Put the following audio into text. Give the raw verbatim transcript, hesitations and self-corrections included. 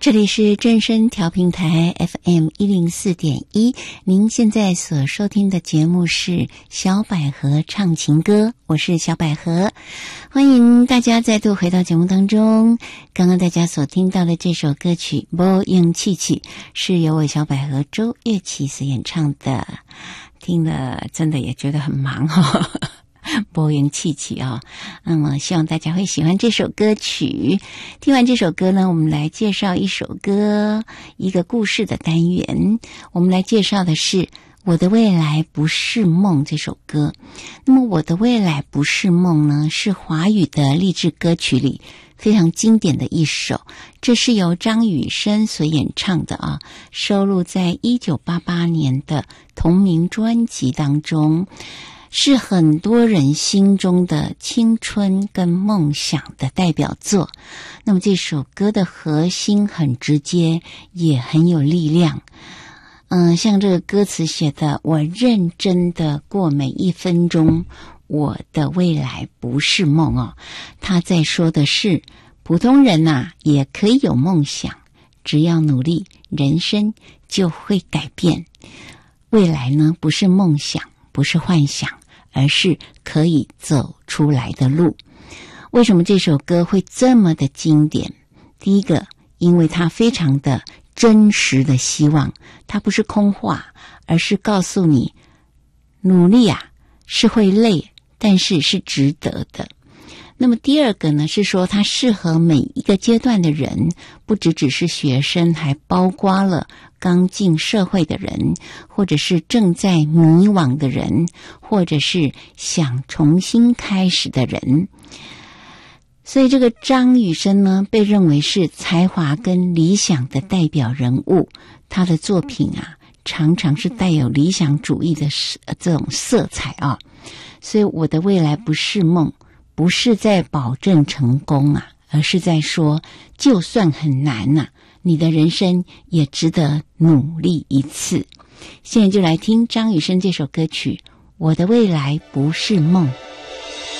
这里是正声调频台 F M 一零四点一，您现在所收听的节目是小百合唱情歌，我是小百合，欢迎大家再度回到节目当中。刚刚大家所听到的这首歌曲《无影气气》是由我小百合周月琪所演唱的，听了真的也觉得很忙哦。波音气气啊，那么希望大家会喜欢这首歌曲。听完这首歌呢，我们来介绍一首歌，一个故事的单元。我们来介绍的是《我的未来不是梦》这首歌。那么《我的未来不是梦》呢，是华语的励志歌曲里非常经典的一首，这是由张雨生所演唱的啊，收录在一九八八年的同名专辑当中。是很多人心中的青春跟梦想的代表作。那么这首歌的核心很直接，也很有力量。嗯，像这个歌词写的，我认真的过每一分钟，我的未来不是梦哦。他在说的是，普通人啊也可以有梦想，只要努力，人生就会改变。未来呢，不是梦想，不是幻想，而是可以走出来的路。为什么这首歌会这么的经典？第一个，因为它非常的真实的希望，它不是空话，而是告诉你，努力啊是会累，但是是值得的。那么第二个呢，是说它适合每一个阶段的人，不只只是学生，还包括了刚进社会的人，或者是正在迷惘的人，或者是想重新开始的人。所以这个张雨生呢，被认为是才华跟理想的代表人物，他的作品啊常常是带有理想主义的这种色彩啊。所以我的未来不是梦，不是在保证成功啊，而是在说就算很难啊，你的人生也值得努力一次。现在就来听张雨生这首歌曲《我的未来不是梦》。